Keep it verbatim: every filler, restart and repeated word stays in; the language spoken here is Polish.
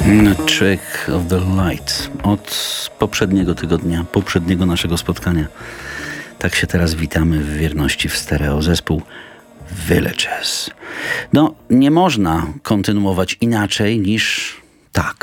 Trick of the Light od poprzedniego tygodnia, poprzedniego naszego spotkania. Tak się teraz witamy w wierności w stereo. Zespół Villages. No, nie można kontynuować inaczej niż tak.